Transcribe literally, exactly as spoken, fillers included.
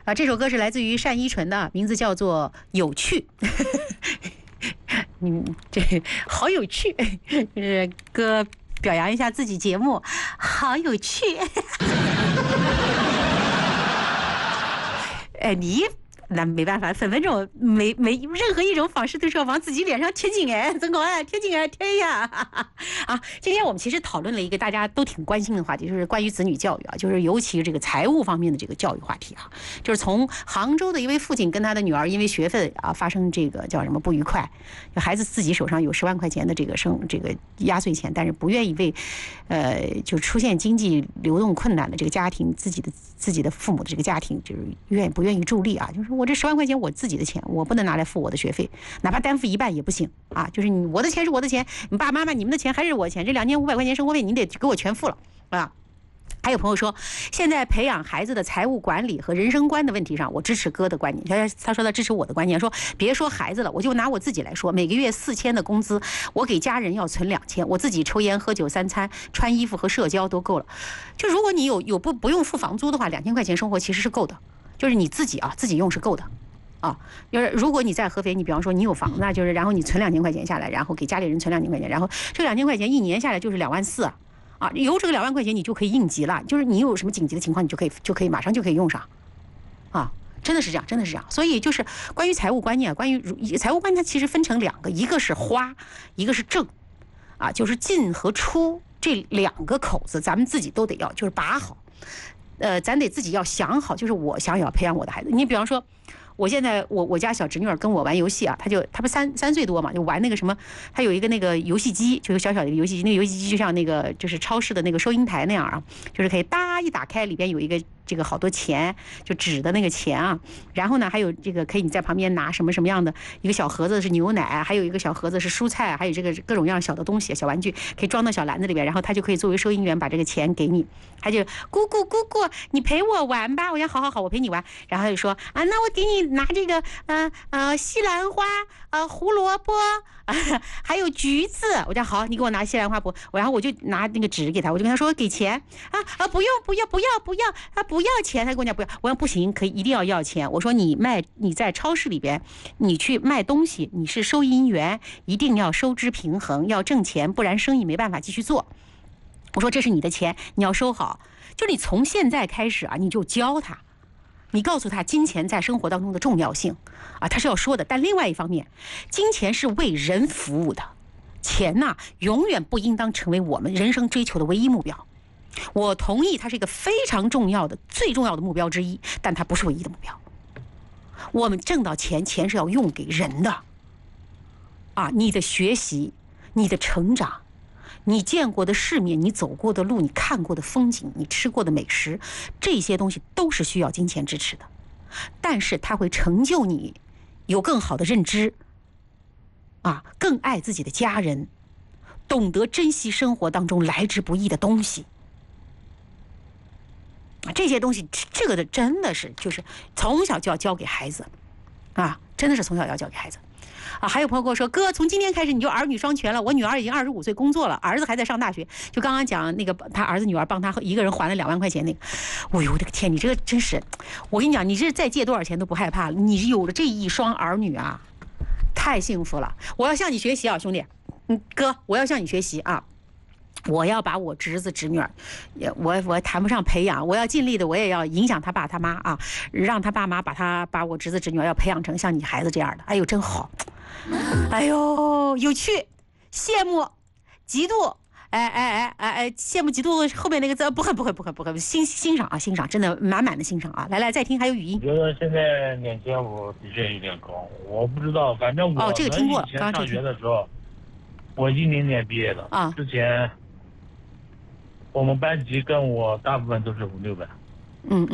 啊，这首歌是来自于单依纯的，名字叫做《有趣》。嗯，这好有趣，就是歌表扬一下自己节目，好有趣。哎，你那没办法，分分钟没没任何一种方式都是要往自己脸上贴金哎，怎么哎贴金哎贴呀！啊，今天我们其实讨论了一个大家都挺关心的话题，就是关于子女教育啊，就是尤其这个财务方面的这个教育话题啊，就是从杭州的一位父亲跟他的女儿因为学费啊发生这个叫什么不愉快，孩子自己手上有十万块钱的这个生这个压岁钱，但是不愿意为，呃，就出现经济流动困难的这个家庭自己的自己的父母的这个家庭，就是愿意不愿意助力啊，就是。我这十万块钱我自己的钱，我不能拿来付我的学费，哪怕担负一半也不行啊！就是你我的钱是我的钱，你爸爸妈妈你们的钱还是我的钱，这两千五百块钱生活费你得给我全付了啊！还有朋友说，现在培养孩子的财务管理和人生观的问题上，我支持哥的观点。他他说他支持我的观点，说别说孩子了，我就拿我自己来说，每个月四千的工资，我给家人要存两千，我自己抽烟喝酒三餐穿衣服和社交都够了。就如果你有有不不用付房租的话，两千块钱生活其实是够的。就是你自己啊，自己用是够的，啊，就是如果你在合肥，你比方说你有房，那就是然后你存两千块钱下来，然后给家里人存两千块钱，然后这两千块钱一年下来就是两万四啊，啊，有这个两万块钱你就可以应急了，就是你有什么紧急的情况，你就可以就可以马上就可以用上，啊，真的是这样，真的是这样。所以就是关于财务观念，关于财务观念，它其实分成两个，一个是花，一个是挣，啊，就是进和出这两个口子，咱们自己都得要，就是把好。呃，咱得自己要想好，就是我想要培养我的孩子。你比方说，我现在我我家小侄女儿跟我玩游戏啊，她就她不三三岁多嘛，就玩那个什么，她有一个那个游戏机，就是小小的一个游戏机，那个游戏机就像那个就是超市的那个收银台那样啊，就是可以哒一打开，里边有一个这个好多钱，就纸的那个钱啊。然后呢，还有这个可以你在旁边拿什么什么样的一个小盒子是牛奶，还有一个小盒子是蔬菜，还有这个各种各样小的东西小玩具，可以装到小篮子里边，然后他就可以作为收银员把这个钱给你，他就姑姑姑姑，你陪我玩吧。我想好好好，我陪你玩。然后他就说啊，那我给你拿这个呃呃西兰花呃胡萝卜啊，还有橘子。我讲好，你给我拿西兰花不？然后我就拿那个纸给他，我就跟他说给钱啊啊，不用不要不要不要啊不要钱。他跟我讲不要，我说不行，可以一定要要钱。我说你卖你在超市里边，你去卖东西，你是收银员，一定要收支平衡，要挣钱，不然生意没办法继续做。我说这是你的钱，你要收好。就你从现在开始啊，你就教他。你告诉他金钱在生活当中的重要性啊，他是要说的。但另外一方面，金钱是为人服务的，钱呐、啊、永远不应当成为我们人生追求的唯一目标。我同意它是一个非常重要的最重要的目标之一，但它不是唯一的目标。我们挣到钱，钱是要用给人的啊，你的学习，你的成长，你见过的世面，你走过的路，你看过的风景，你吃过的美食，这些东西都是需要金钱支持的。但是它会成就你有更好的认知啊，更爱自己的家人，懂得珍惜生活当中来之不易的东西。这些东西，这个的真的是就是从小就要教给孩子啊，真的是从小要教给孩子。啊，还有朋友跟我说，哥，从今天开始你就儿女双全了。我女儿已经二十五岁工作了，儿子还在上大学。就刚刚讲那个，他儿子女儿帮他一个人还了两万块钱那个。哎呦我的个天，你这个真是，我跟你讲，你这再借多少钱都不害怕了。你有了这一双儿女啊，太幸福了。我要向你学习啊，兄弟，嗯，哥，我要向你学习啊。我要把我侄子侄女儿，也我我谈不上培养，我要尽力的，我也要影响他爸他妈啊，让他爸妈把他把我侄子侄女儿要培养成像你孩子这样的。哎呦，真好，哎呦，有趣，羡慕，嫉妒，哎哎哎哎哎，羡慕嫉妒后面那个字不会不会不会不会欣欣赏啊欣赏，真的满满的欣赏啊！来来再听，还有语音。 我觉得现在年轻我的确有点高，我不知道，反正我哦这个听过， 以前上学的时候，我一零年毕业的啊， 之前。我们班级跟我大部分都是五六百， 嗯。